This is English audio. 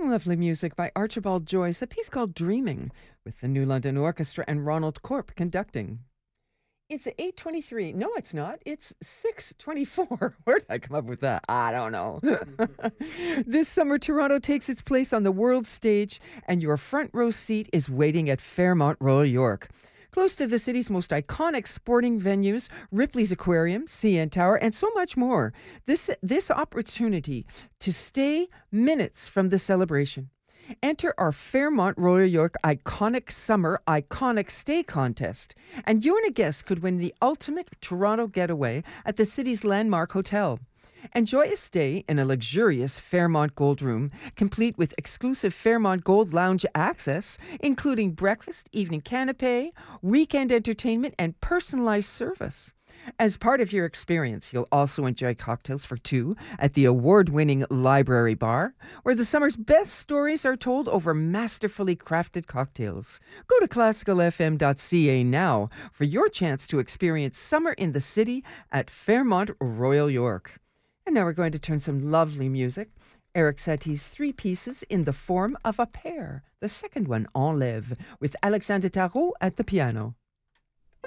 Lovely music by Archibald Joyce, a piece called Dreaming, with the New London Orchestra and Ronald Corp conducting. It's 8:23. No, it's not. It's 6:24. Where did I come up with that? I don't know. This summer, Toronto takes its place on the world stage, and your front row seat is waiting at Fairmont Royal York. Close to the city's most iconic sporting venues, Ripley's Aquarium, CN Tower, and so much more. This opportunity to stay minutes from the celebration. Enter our Fairmont Royal York Iconic Summer Iconic Stay Contest, and you and a guest could win the ultimate Toronto getaway at the city's landmark hotel. Enjoy a stay in a luxurious Fairmont Gold Room, complete with exclusive Fairmont Gold Lounge access, including breakfast, evening canapé, weekend entertainment, and personalized service. As part of your experience, you'll also enjoy cocktails for two at the award-winning Library Bar, where the summer's best stories are told over masterfully crafted cocktails. Go to classicalfm.ca now for your chance to experience summer in the city at Fairmont Royal York. And now we're going to turn some lovely music. Eric Satie's three pieces in the form of a pair. The second one, Enlève, with Alexandre Tarot at the piano.